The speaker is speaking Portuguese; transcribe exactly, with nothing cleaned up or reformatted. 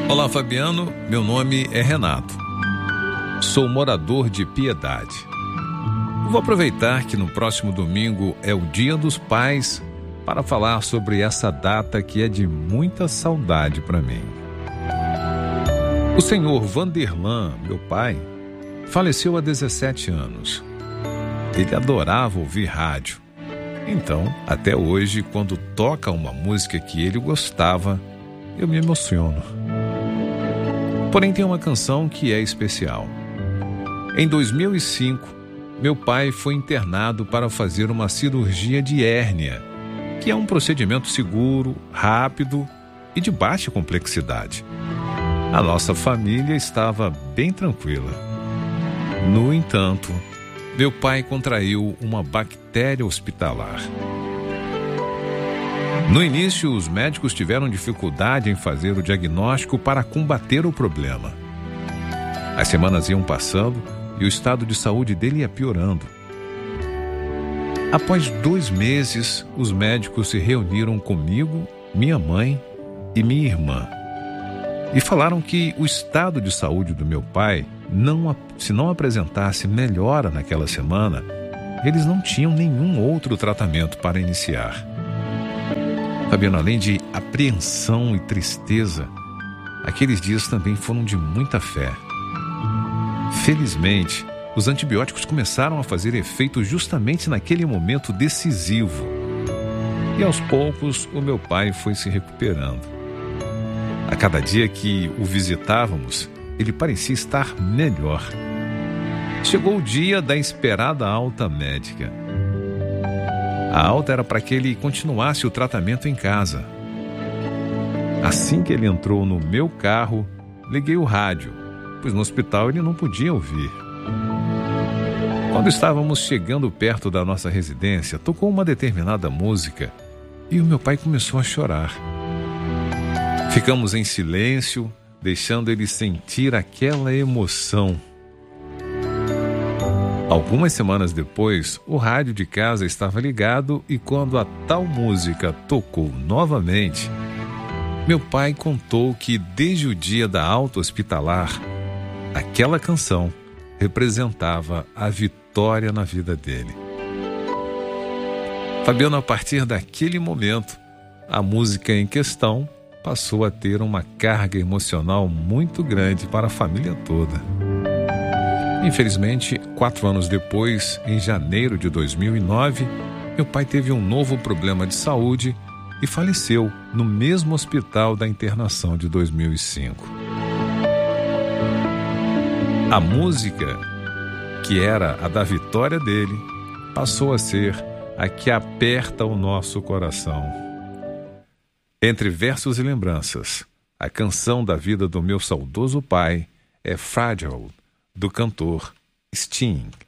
Olá, Fabiano, meu nome é Renato. Sou morador de Piedade. Vou aproveitar que no próximo domingo é o Dia dos Pais para falar sobre essa data que é de muita saudade para mim. O senhor Vanderlan, meu pai, faleceu há dezessete anos. Ele adorava ouvir rádio. Então, até hoje, quando toca uma música que ele gostava, eu me emociono. Porém, tem uma canção que é especial. Em dois mil e cinco, meu pai foi internado para fazer uma cirurgia de hérnia, que é um procedimento seguro, rápido e de baixa complexidade. A nossa família estava bem tranquila. No entanto, meu pai contraiu uma bactéria hospitalar. No início, os médicos tiveram dificuldade em fazer o diagnóstico para combater o problema. As semanas iam passando e o estado de saúde dele ia piorando. Após dois meses, os médicos se reuniram comigo, minha mãe e minha irmã e falaram que o estado de saúde do meu pai, não, se não apresentasse melhora naquela semana, eles não tinham nenhum outro tratamento para iniciar. Fabiano, além de apreensão e tristeza, aqueles dias também foram de muita fé. Felizmente, os antibióticos começaram a fazer efeito justamente naquele momento decisivo. E aos poucos, o meu pai foi se recuperando. A cada dia que o visitávamos, ele parecia estar melhor. Chegou o dia da esperada alta médica. A alta era para que ele continuasse o tratamento em casa. Assim que ele entrou no meu carro, liguei o rádio, pois no hospital ele não podia ouvir. Quando estávamos chegando perto da nossa residência, tocou uma determinada música e o meu pai começou a chorar. Ficamos em silêncio, deixando ele sentir aquela emoção. Algumas semanas depois, o rádio de casa estava ligado e quando a tal música tocou novamente, meu pai contou que desde o dia da alta hospitalar, aquela canção representava a vitória na vida dele. Fabiano, a partir daquele momento, a música em questão passou a ter uma carga emocional muito grande para a família toda. Infelizmente, quatro anos depois, em janeiro de dois mil e nove, meu pai teve um novo problema de saúde e faleceu no mesmo hospital da internação de dois mil e cinco. A música, que era a da vitória dele, passou a ser a que aperta o nosso coração. Entre versos e lembranças, a canção da vida do meu saudoso pai é Fragile, do cantor Sting.